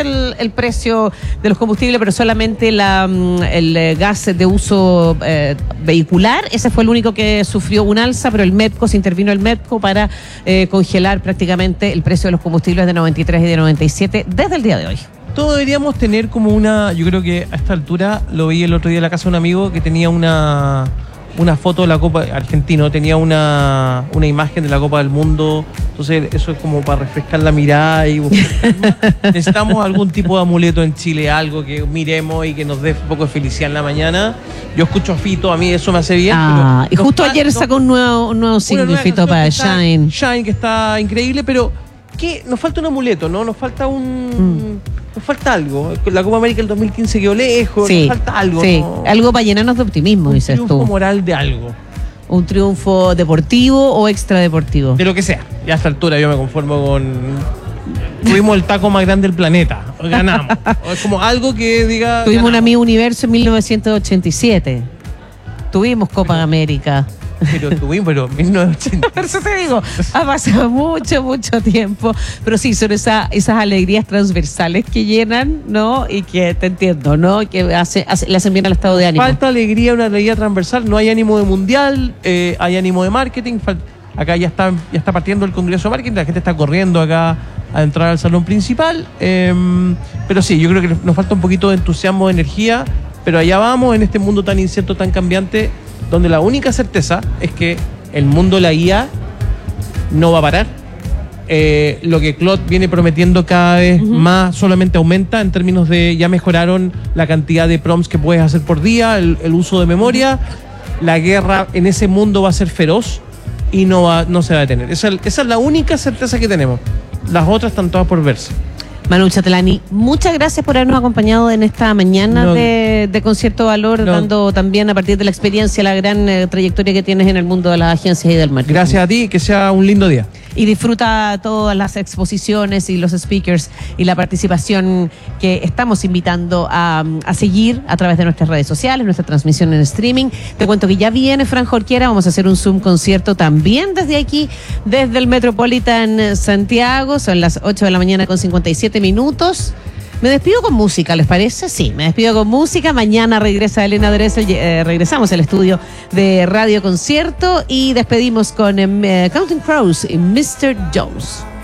el precio de los combustibles, pero solamente el gas de uso vehicular, ese fue el único que sufrió un alza, pero se intervino el MEPCO para congelar prácticamente el precio de los combustibles de 93 y de 97 desde el día de hoy. Todos deberíamos tener como yo creo que a esta altura, lo vi el otro día en la casa de un amigo que tenía una foto de la Copa Argentina, tenía una imagen de la Copa del Mundo, entonces eso es como para refrescar la mirada y necesitamos algún tipo de amuleto en Chile, algo que miremos y que nos dé un poco de felicidad en la mañana. Yo escucho a Fito, a mí eso me hace bien. Y justo ayer sacó un nuevo single, Fito, para Shine. Shine, que está increíble, pero ¿qué? Nos falta un amuleto, ¿no? Nos falta nos falta algo. La Copa América del 2015 quedó lejos, sí, nos falta algo. Sí, ¿no? Algo para llenarnos de optimismo, dices tú. Un triunfo moral de algo. Un triunfo deportivo o extradeportivo. De lo que sea. Y a esta altura yo me conformo con... Tuvimos el taco más grande del planeta. Ganamos. Es como algo que diga... Tuvimos ganamos. una Miss Universo en 1987. Tuvimos Copa América. Pero 1980. Por eso te digo, ha pasado mucho tiempo. Pero sí, son esas alegrías transversales que llenan, ¿no? Y que te entiendo, ¿no? Que le hacen bien al estado de ánimo. Falta alegría, una alegría transversal. No hay ánimo de mundial, hay ánimo de marketing. Acá ya está partiendo el Congreso de Marketing, la gente está corriendo acá a entrar al salón principal. Pero sí, yo creo que nos falta un poquito de entusiasmo, de energía. Pero allá vamos, en este mundo tan incierto, tan cambiante, donde la única certeza es que el mundo de la IA no va a parar. Lo que Claude viene prometiendo cada vez más solamente aumenta en términos de ya mejoraron la cantidad de prompts que puedes hacer por día, el uso de memoria. La guerra en ese mundo va a ser feroz y no se va a detener. Esa es la única certeza que tenemos. Las otras están todas por verse. Manu Chatelani, muchas gracias por habernos acompañado en esta mañana de Concierto Valor, dando también a partir de la experiencia la gran trayectoria que tienes en el mundo de las agencias y del marketing. Gracias a ti, que sea un lindo día. Y disfruta todas las exposiciones y los speakers y la participación que estamos invitando a seguir a través de nuestras redes sociales, nuestra transmisión en streaming. Te cuento que ya viene Fran Jorquera, vamos a hacer un Zoom concierto también desde aquí, desde el Metropolitan Santiago. Son las 8 de la mañana con 57 minutos. Me despido con música, ¿les parece? Sí, me despido con música. Mañana regresa Elena Dressel, regresamos al estudio de Radio Concierto y despedimos con Counting Crows y Mr. Jones.